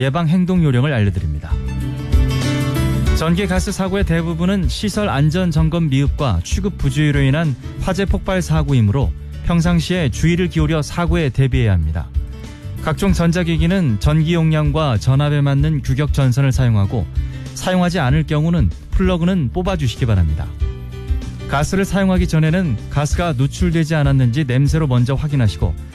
예방 행동 요령을 알려드립니다. 전기 가스 사고의 대부분은 시설 안전 점검 미흡과 취급 부주의로 인한 화재 폭발 사고이므로 평상시에 주의를 기울여 사고에 대비해야 합니다. 각종 전자기기는 전기 용량과 전압에 맞는 규격 전선을 사용하고 사용하지 않을 경우는 플러그는 뽑아주시기 바랍니다. 가스를 사용하기 전에는 가스가 누출되지 않았는지 냄새로 먼저 확인하시고